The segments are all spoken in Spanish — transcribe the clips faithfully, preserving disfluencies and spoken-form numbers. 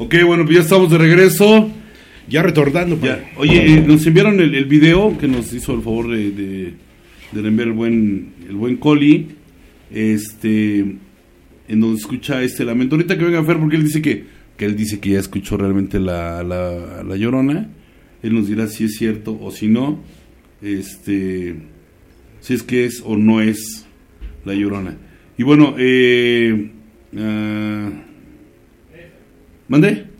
Ok, bueno, pues ya estamos de regreso. Ya retornando. Ya. Oye, eh, nos enviaron el, el video que nos hizo el favor de, de, de enviar el buen, el buen Coli. Este, en donde escucha este lamento. Ahorita que venga Fer, porque él dice que, que él dice que ya escuchó realmente la, la, la Llorona. Él nos dirá si es cierto o si no. Este, si es que es o no es la Llorona. Y bueno, eh, uh, ¿mande?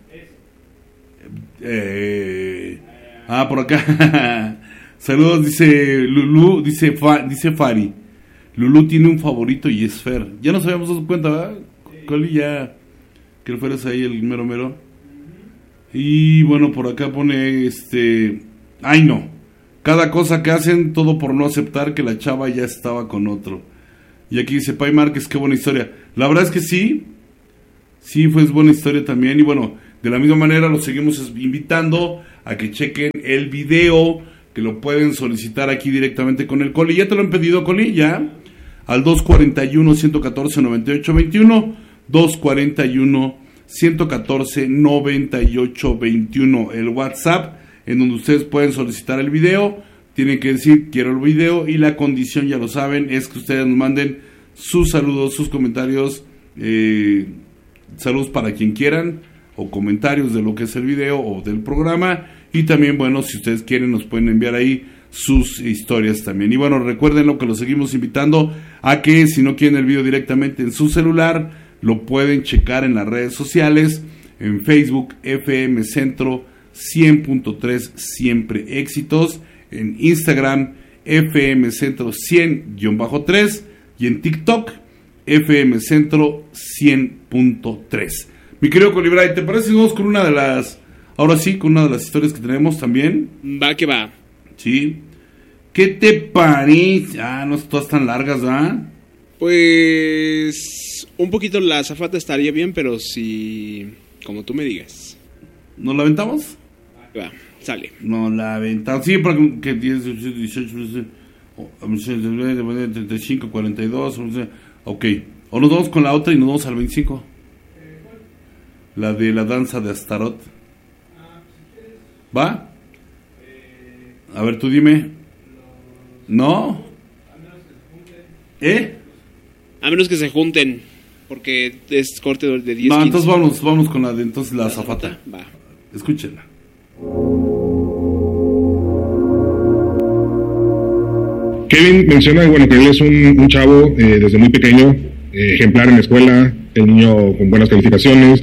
Eh, ah, por acá. Saludos, dice Lulú, dice Fa, dice Fari. Lulú tiene un favorito y es Fer. Ya nos habíamos dado cuenta, ¿verdad? Coli, ya que el Fer es ahí el mero mero. Y bueno, por acá pone este, ay no, cada cosa que hacen, todo por no aceptar que la chava ya estaba con otro. Y aquí dice Pai Márquez, qué buena historia. La verdad es que sí, sí fue buena historia también. Y bueno, de la misma manera los seguimos invitando a que chequen el video, que lo pueden solicitar aquí directamente con el Coli. ¿Ya te lo han pedido, Coli? ¿Ya? Al dos cuatro uno, uno uno cuatro, nueve ocho dos uno, dos cuatro uno, uno uno cuatro, nueve ocho dos uno, el WhatsApp, en donde ustedes pueden solicitar el video. Tienen que decir, quiero el video, y la condición, ya lo saben, es que ustedes nos manden sus saludos, sus comentarios, eh, saludos para quien quieran, o comentarios de lo que es el video o del programa, y también, bueno, si ustedes quieren nos pueden enviar ahí sus historias también. Y bueno, recuerden lo que los seguimos invitando a que si no quieren el video directamente en su celular, lo pueden checar en las redes sociales, en Facebook, F M Centro cien punto tres, siempre éxitos, en Instagram, F M Centro cien guión tres, y en TikTok, F M Centro cien punto tres. Mi querido Colibray, ¿te parece si vamos con una de las, ahora sí, con una de las historias que tenemos también? Va que va. Sí. ¿Qué te parece? Ah, no todas tan largas, ¿verdad? Pues un poquito la azafata estaría bien, pero si, como tú me digas. ¿Nos la aventamos? Va, sale. No la aventamos. Sí, porque diez, dieciocho, treinta y cinco, cuarenta y dos. Ok. O nos vamos con la otra y nos vamos al veinticinco. La de la danza de Astaroth. ¿Va? A ver, tú dime. ¿No? ¿Eh? A menos que se junten, porque es corte de diez. No, entonces vamos, vamos con la de entonces la azafata. Va. Escúchenla. Kevin menciona, bueno, que él es un, un chavo eh, desde muy pequeño, eh, ejemplar en la escuela, el niño con buenas calificaciones.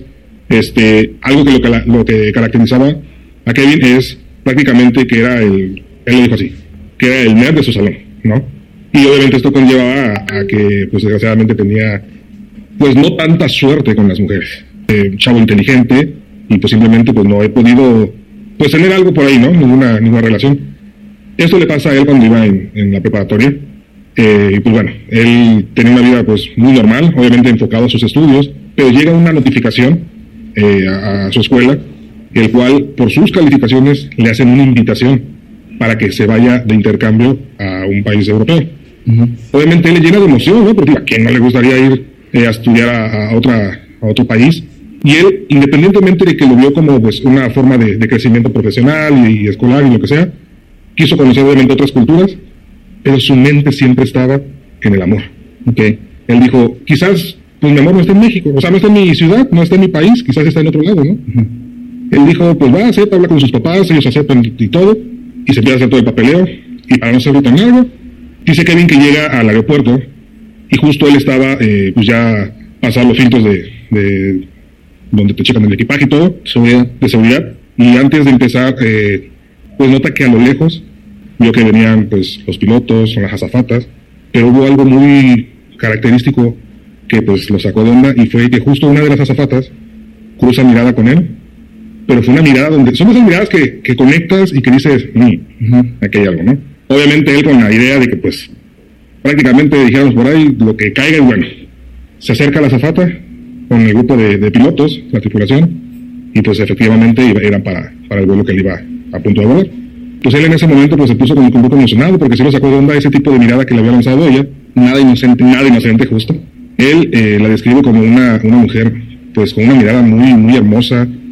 Este, algo que lo, que lo que caracterizaba a Kevin es prácticamente que era el, él lo dijo así, que era el nerd de su salón, ¿no? Y obviamente esto conllevaba a, a que, pues desgraciadamente tenía, pues no tanta suerte con las mujeres. Eh, chavo inteligente, y pues simplemente pues no he podido, pues tener algo por ahí, ¿no? Ninguna, ninguna relación. Esto le pasa a él cuando iba en, en la preparatoria. Eh, y pues bueno, él tenía una vida pues muy normal, obviamente enfocado a sus estudios, pero llega una notificación eh, a, a su escuela, el cual por sus calificaciones le hacen una invitación para que se vaya de intercambio a un país europeo. Uh-huh. Obviamente él le llena de emoción, ¿no? Porque a quién no le gustaría ir eh, a estudiar a, a, otra, a otro país. Y él, independientemente de que lo vio como pues una forma de, de crecimiento profesional y, y escolar y lo que sea, quiso conocer obviamente otras culturas, pero su mente siempre estaba en el amor. Okay. Él dijo, quizás pues mi amor no está en México, o sea, no está en mi ciudad, no está en mi país, quizás está en otro lado, ¿no? Uh-huh. Él dijo, pues va, acepta, habla con sus papás, ellos aceptan y todo, y se empieza a hacer todo el papeleo, y para no hacerlo tan largo, dice Kevin que llega al aeropuerto, y justo él estaba, eh, pues ya pasar los filtros de, de donde te checan el equipaje y todo, seguridad, de seguridad, y antes de empezar, eh, pues nota que a lo lejos vio que venían pues los pilotos, son las azafatas, pero hubo algo muy característico que pues lo sacó de onda, y fue que justo una de las azafatas cruza mirada con él, pero fue una mirada donde, son esas miradas que, que conectas y que dices, mmm, uh-huh, aquí hay algo, ¿no? Obviamente él con la idea de que pues prácticamente dijéramos por ahí, lo que caiga y bueno, se acerca a la azafata con el grupo de, de pilotos, la tripulación, y pues efectivamente era para, para el vuelo que él iba a punto de volar. Pues él en ese momento pues se puso como un poco emocionado porque se lo sacó de onda ese tipo de mirada que le había lanzado ella, nada inocente, nada inocente justo. Él eh, la describe como una, una mujer pues con una mirada muy, muy hermosa,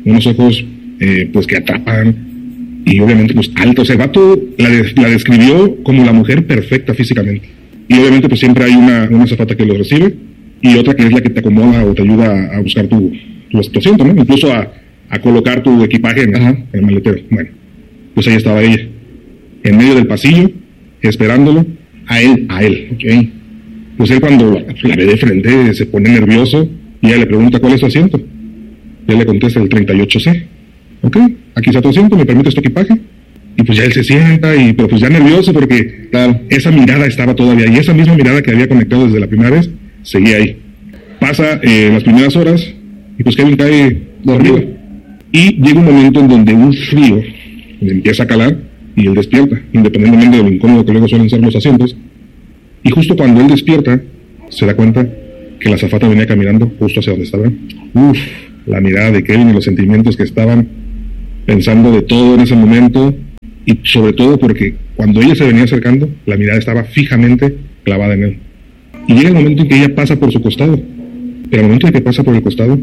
unos ojos eh, pues que atrapan, y obviamente pues alta. O sea, el vato la, de, la describió como la mujer perfecta físicamente. Y obviamente pues siempre hay una, una azafata que lo recibe, y otra que es la que te acomoda o te ayuda a, a buscar tu, tu, tu asiento, ¿no? Incluso a, a colocar tu equipaje en, en el maletero. Bueno, pues ahí estaba ella, en medio del pasillo, esperándolo, a él, a él, ¿ok? Pues él cuando la ve de frente se pone nervioso, y ella le pregunta cuál es su asiento. Y él le contesta el treinta y ocho C. Ok, aquí está tu asiento, ¿me permites tu equipaje? Y pues ya él se sienta, y pero pues ya nervioso porque, claro, esa mirada estaba todavía, y esa misma mirada que había conectado desde la primera vez, seguía ahí. Pasa eh, las primeras horas, y pues Kevin cae dormido. Y llega un momento en donde un frío le empieza a calar, y él despierta, independientemente de lo incómodo que luego suelen ser los asientos. Y justo cuando él despierta, se da cuenta que la azafata venía caminando justo hacia donde estaba. Uf, la mirada de Kevin y los sentimientos que estaban pensando de todo en ese momento, y sobre todo porque cuando ella se venía acercando, la mirada estaba fijamente clavada en él. Y llega el momento en que ella pasa por su costado, pero al momento en que pasa por el costado,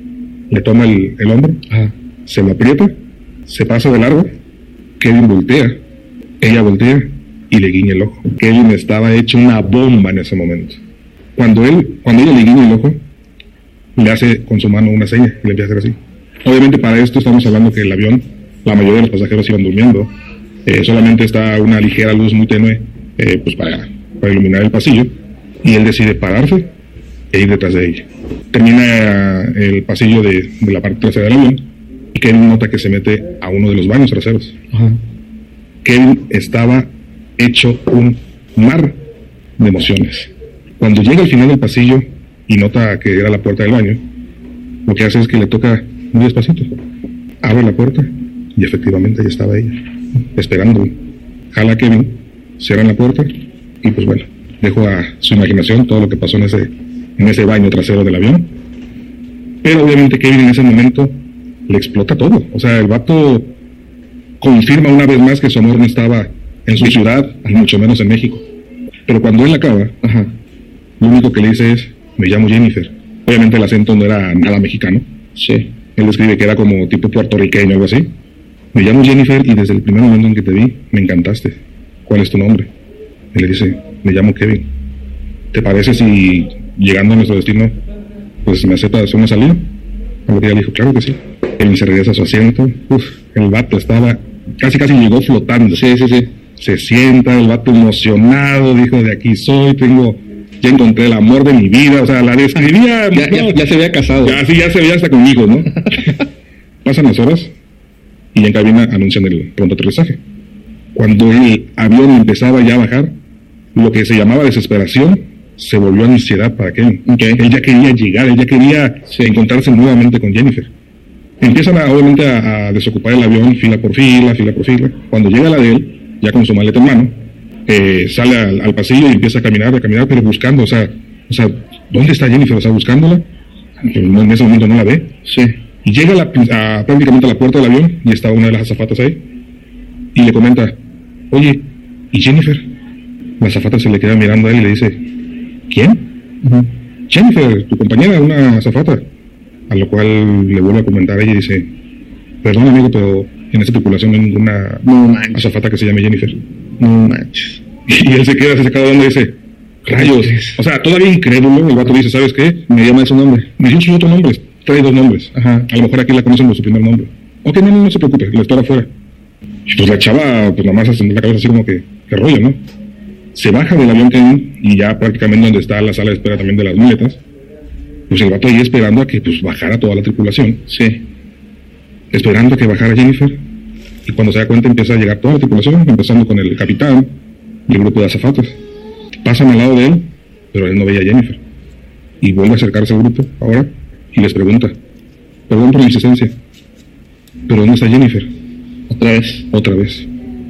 le toma el, el hombro, Ajá. se lo aprieta, se pasa de largo, Kevin voltea, ella voltea y le guiña el ojo. Kevin estaba hecho una bomba en ese momento. Cuando él, cuando ella le guiña el ojo, le hace con su mano una seña y le empieza a hacer así. Obviamente para esto estamos hablando que el avión, la mayoría de los pasajeros iban durmiendo, eh, solamente está una ligera luz muy tenue eh, pues para, para iluminar el pasillo, y él decide pararse e ir detrás de ella. Termina el pasillo de, de la parte trasera del avión, y Kevin nota que se mete a uno de los baños traseros. Ajá. Kevin estaba hecho un mar de emociones. Cuando llega al final del pasillo y nota que era la puerta del baño, lo que hace es que le toca muy despacito, abre la puerta y efectivamente ahí estaba ella, esperando. Jala a Kevin, cierran la puerta, y pues bueno, dejo a su imaginación todo lo que pasó en ese, en ese baño trasero del avión. Pero obviamente Kevin en ese momento le explota todo. O sea, el vato confirma una vez más que su amor no estaba en su ciudad, y mucho menos en México. Pero cuando él acaba, ajá, lo único que le dice es: me llamo Jennifer. Obviamente el acento no era nada mexicano. Sí. Él describe que era como tipo puertorriqueño o algo así. Me llamo Jennifer y desde el primer momento en que te vi, me encantaste. ¿Cuál es tu nombre? Y le dice: me llamo Kevin. ¿Te parece si, llegando a nuestro destino, pues me aceptas una salida? A lo que ella le dijo: claro que sí. Kevin se regresa a su asiento. Uf, el vato estaba, casi casi llegó flotando. Sí, sí, sí. Se sienta, el vato emocionado, dijo: de aquí soy, tengo, ya encontré el amor de mi vida. O sea, la describía. ya, no, ya, ya se había casado. Ya, sí, ya se veía hasta conmigo, ¿no? Pasan las horas y en cabina anuncian el pronto aterrizaje. Cuando el avión empezaba ya a bajar, lo que se llamaba desesperación se volvió ansiedad para Kevin. Okay. Él ya quería llegar, él ya quería sí. encontrarse nuevamente con Jennifer. Empiezan a, obviamente a, a desocupar el avión fila por fila, fila por fila. Cuando llega la de él, ya con su maleta en mano, eh, sale al, al pasillo y empieza a caminar, a caminar, pero buscando, o sea, o sea, ¿dónde está Jennifer? O sea, buscándola. En ese momento no la ve. Sí. Y llega la, a, prácticamente a la puerta del avión y está una de las azafatas ahí. Y le comenta: oye, ¿y Jennifer? La azafata se le queda mirando a él y le dice: ¿quién? Uh-huh. Jennifer, tu compañera, una azafata. A lo cual le vuelve a comentar a ella y dice: perdón, amigo, pero en esta tripulación no hay ninguna no azafata que se llame Jennifer. No manches. Y él se queda, se saca de onda y dice: rayos. O sea, todavía incrédulo, el vato dice: ¿sabes qué? Me llama ese nombre. Me dio sus otros nombres. Trae dos nombres. Ajá. A lo mejor aquí la conocen por su primer nombre. Ok, no, no, no se preocupe, la espera afuera. Y pues la chava, pues nomás hace la cabeza así como que, qué rollo, ¿no? Se baja del avión Kevin y ya prácticamente donde está la sala de espera también de las muletas, pues el vato ahí esperando a que pues bajara toda la tripulación. Sí. Esperando a que bajara Jennifer. Y cuando se da cuenta empieza a llegar toda la tripulación, empezando con el capitán y el grupo de azafatas. Pasan al lado de él, pero él no veía a Jennifer. Y vuelve a acercarse al grupo ahora y les pregunta: perdón por la insistencia, pero ¿dónde está Jennifer? Otra vez. Otra vez.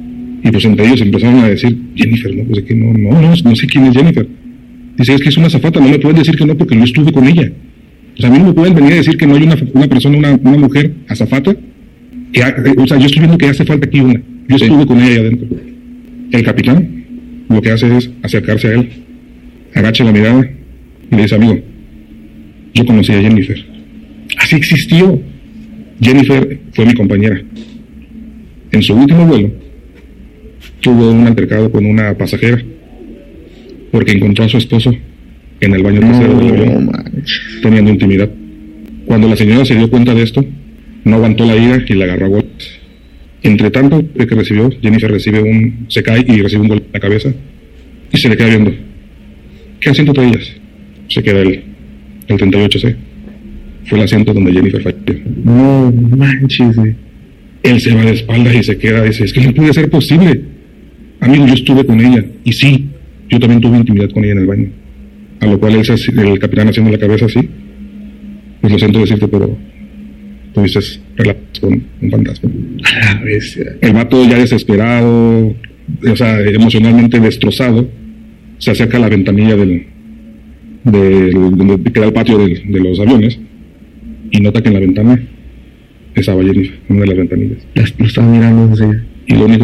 Y pues entre ellos empezaron a decir: Jennifer, no, pues es que no, no, no, no sé quién es Jennifer. Dice: es que es una azafata, no me pueden decir que no porque yo estuve con ella. O sea, a mí no me pueden venir a decir que no hay una, una persona, una, una mujer azafata. Que ha, o sea, yo estoy viendo que hace falta aquí una. Yo sí. estuve con ella ahí adentro. El capitán lo que hace es acercarse a él, agacha la mirada y le dice: amigo, yo conocí a Jennifer. Así existió. Jennifer fue mi compañera. En su último vuelo, tuvo un altercado con una pasajera porque encontró a su esposo en el baño trasero del avión, No, teniendo intimidad. Cuando la señora se dio cuenta de esto, no aguantó la ira y la agarró a golpes. Entre tanto que recibió, Jennifer recibe un, se cae y recibe un golpe en la cabeza y se le queda viendo. ¿Qué asiento traías? Se queda el, el treinta y ocho C. Fue el asiento donde Jennifer falleció. no manches, güey. Él se va de espaldas y se queda, dice, es que no puede ser posible. Amigo, yo estuve con ella, y sí, yo también tuve intimidad con ella en el baño. A lo cual él, se- el capitán haciendo la cabeza así, pues lo siento decirte, pero tuviste relaciones con un fantasma. A la bestia. El vato ya desesperado, o sea, emocionalmente destrozado, se acerca a la ventanilla del, del donde queda el patio del- de los aviones, y nota que en la ventana estaba Jennifer, en una de las ventanillas. Las- Lo estaba mirando desde allá. Y lo único